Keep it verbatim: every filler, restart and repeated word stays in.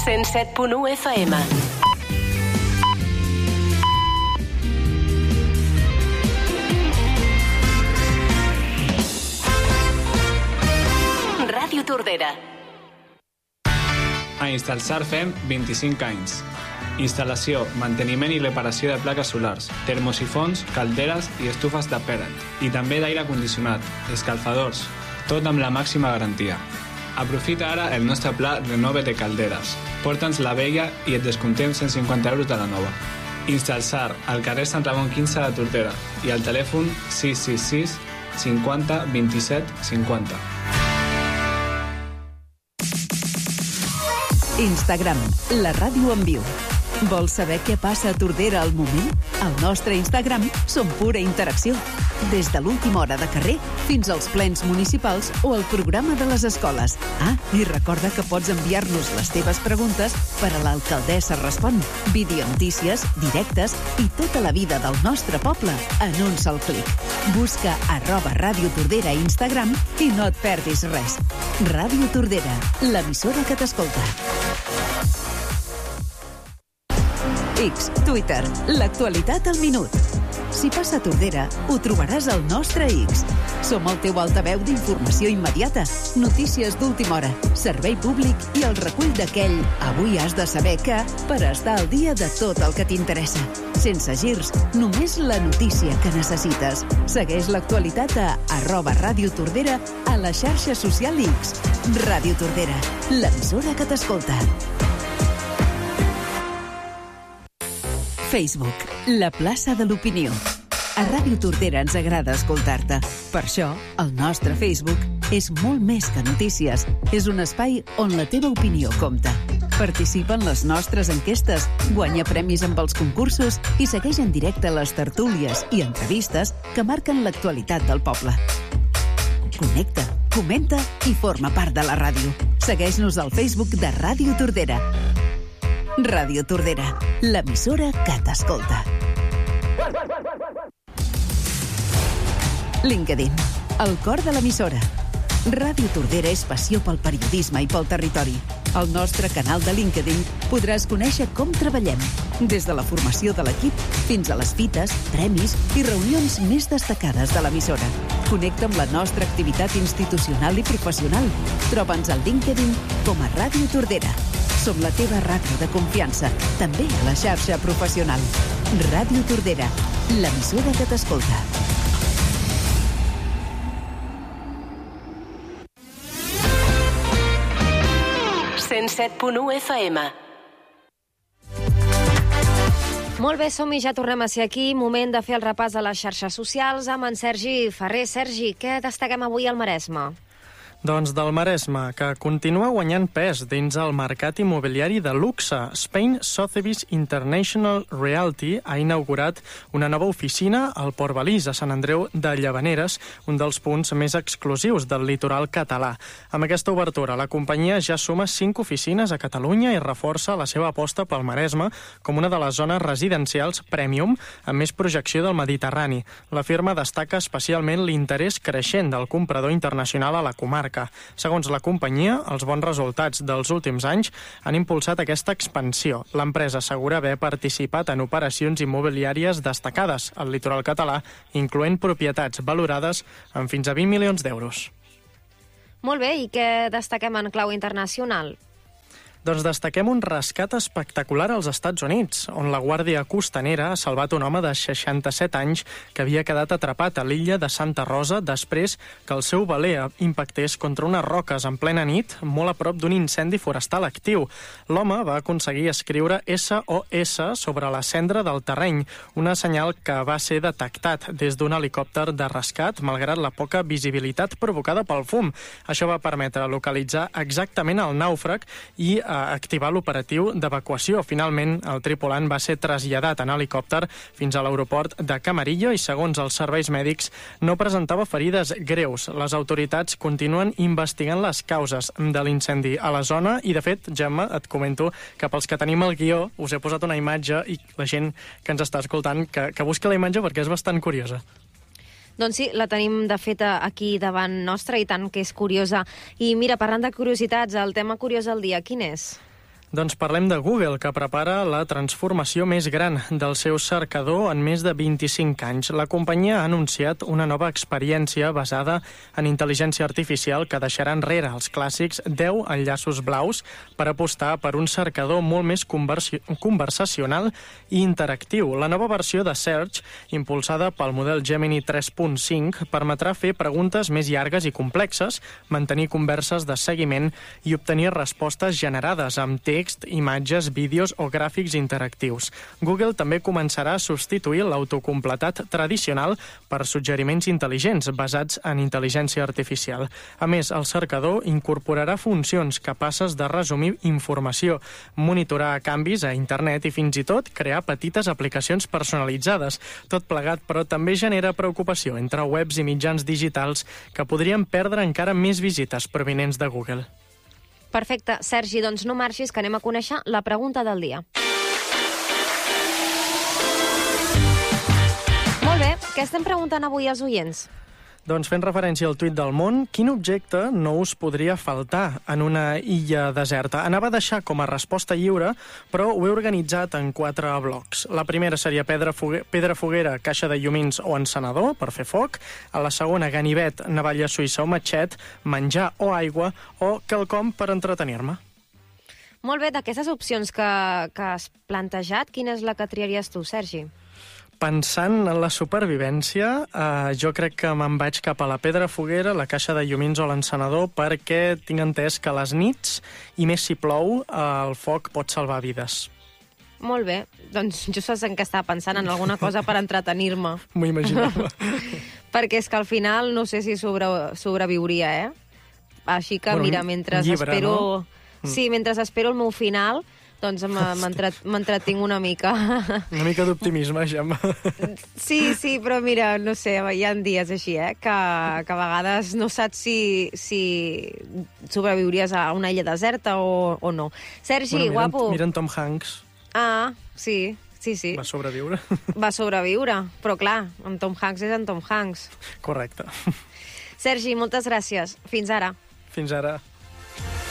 cent set punt u F M. Ràdio Tordera. A Instalsar fem vint-i-cinc anys. Instal·lació, manteniment i reparació de plaques solars, termosifons, calderes i estufes de pellet. I també d'aire condicionat, escalfadors, tot amb la màxima garantia. Aprofita ara el nostre pla Renove de calderes. Porta'ns la vella i et descomptem cent cinquanta euros de la nova. Instalsar, al carrer Sant Ramon quinze de Tordera i al telèfon sis sis sis cinquanta vint-i-set cinquanta. Instagram, la ràdio en viu. Vols saber què passa a Tordera al moment? Al nostre Instagram som pura interacció. Des de l'última hora de carrer fins als plens municipals o el programa de les escoles. Ah, i recorda que pots enviar-nos les teves preguntes per a l'Alcaldessa Respon. Videonotícies, directes i tota la vida del nostre poble en un sol clic. Busca arroba Ràdio Tordera a Instagram i no et perdis res. Ràdio Tordera, l'emissora que t'escolta. X, Twitter, l'actualitat al minut. Si passa a Tordera, ho trobaràs al nostre X. Som el teu altaveu d'informació immediata, notícies d'última hora, servei públic i el recull d'aquell avui has de saber que per estar al dia de tot el que t'interessa. Sense girs, només la notícia que necessites. Segueix l'actualitat a arroba Ràdio Tordera a la xarxa social X. Ràdio Tordera, l'emissora que t'escolta. Facebook, la plaça de l'opinió. A Ràdio Tordera ens agrada escoltar-te. Per això, el nostre Facebook és molt més que notícies. És un espai on la teva opinió compta. Participa en les nostres enquestes, guanya premis amb els concursos i segueix en directe les tertúlies i entrevistes que marquen l'actualitat del poble. Connecta, comenta i forma part de la ràdio. Segueix-nos al Facebook de Ràdio Tordera. Ràdio Tordera, l'emissora que t'escolta. LinkedIn, el cor de l'emissora. Ràdio Tordera és passió pel periodisme i pel territori. Al nostre canal de LinkedIn podràs conèixer com treballem, des de la formació de l'equip fins a les fites, premis i reunions més destacades de l'emissora. Connecta amb la nostra activitat institucional i professional. Troba'ns al LinkedIn com a Ràdio Tordera. Som la teva ràdio de confiança, també a la xarxa professional. Ràdio Tordera, l'emissora que t'escolta. cent set punt u F M. Molt bé, som i ja tornem a ser aquí. Moment de fer el repàs a les xarxes socials amb en Sergi Ferrer. Sergi, què destaquem avui al Maresme? Doncs del Maresme, que continua guanyant pes dins el mercat immobiliari de luxe. Spain Sotheby's International Realty ha inaugurat una nova oficina al Port Balís, a Sant Andreu de Llavaneres, un dels punts més exclusius del litoral català. Amb aquesta obertura, la companyia ja suma cinc oficines a Catalunya i reforça la seva aposta pel Maresme com una de les zones residencials premium amb més projecció del Mediterrani. La firma destaca especialment l'interès creixent del comprador internacional a la comarca. Segons la companyia, els bons resultats dels últims anys han impulsat aquesta expansió. L'empresa assegura haver participat en operacions immobiliàries destacades al litoral català, incloent propietats valorades en fins a vint milions d'euros. Molt bé, i què destaquem en clau internacional? Doncs destaquem un rescat espectacular als Estats Units, on la Guàrdia Costanera ha salvat un home de seixanta-set anys que havia quedat atrapat a l'illa de Santa Rosa després que el seu veler impactés contra unes roques en plena nit, molt a prop d'un incendi forestal actiu. L'home va aconseguir escriure S O S sobre la cendra del terreny, una senyal que va ser detectat des d'un helicòpter de rescat, malgrat la poca visibilitat provocada pel fum. Això va permetre localitzar exactament el nàufrag i a activar l'operatiu d'evacuació. Finalment, el tripulant va ser traslladat en helicòpter fins a l'aeroport de Camarillo i, segons els serveis mèdics, no presentava ferides greus. Les autoritats continuen investigant les causes de l'incendi a la zona i, de fet, Gemma, et comento que pels que tenim el guió us he posat una imatge i la gent que ens està escoltant que, que busca la imatge perquè és bastant curiosa. Doncs sí, la tenim de fet aquí davant nostra i tant que és curiosa. I mira, parlant de curiositats, el tema curiós del dia, quin és? Doncs parlem de Google, que prepara la transformació més gran del seu cercador en més de vint-i-cinc anys. La companyia ha anunciat una nova experiència basada en intel·ligència artificial que deixarà enrere els clàssics deu enllaços blaus per apostar per un cercador molt més conversacional i interactiu. La nova versió de Search, impulsada pel model Gemini tres punt cinc, permetrà fer preguntes més llargues i complexes, mantenir converses de seguiment i obtenir respostes generades amb text, imatges, vídeos o gràfics interactius. Google també començarà a substituir l'autocompletat tradicional per suggeriments intel·ligents basats en intel·ligència artificial. A més, el cercador incorporarà funcions capaces de resumir informació, monitorar canvis a internet i fins i tot crear petites aplicacions personalitzades. Tot plegat, però, també genera preocupació entre webs i mitjans digitals que podrien perdre encara més visites provinents de Google. Perfecte. Sergi, doncs no marxis, que anem a conèixer la pregunta del dia. Molt bé. Què estem preguntant avui als oients? Doncs fent referència al tuit del món, quin objecte no us podria faltar en una illa deserta? Anava a deixar com a resposta lliure, però ho he organitzat en quatre blocs. La primera seria pedra, foguer, pedra foguera, caixa de llumins o encenedor per fer foc. A la segona, ganivet, navalla suïssa o matxet, menjar o aigua, o quelcom per entretenir-me. Molt bé, d'aquestes opcions que, que has plantejat, quina és la que triaries tu, Sergi? Pensant en la supervivència, eh, jo crec que me'n vaig cap a la pedra foguera, la caixa de llumins o l'encenedor, perquè tinc entès que a les nits, i més si plou, eh, el foc pot salvar vides. Molt bé. Doncs jo saps en què estava pensant, en alguna cosa per entretenir-me. M'ho imaginava. Perquè és que al final no sé si sobre, sobreviuria, eh? Així que, bueno, mira, mentre llibre, espero... No? Sí, mentre espero el meu final... Doncs m'entretinc una mica. Una mica d'optimisme, Gemma. Sí, sí, però mira, no sé, hi ha dies així, eh, que, que a vegades no saps si, si sobreviuries a una illa deserta o, o no. Sergi, bueno, guapo. Mira en Tom Hanks. Ah, sí, sí, sí. Va sobreviure. Va sobreviure, però clar, en Tom Hanks és en Tom Hanks. Correcte. Sergi, moltes gràcies. Fins ara. Fins ara.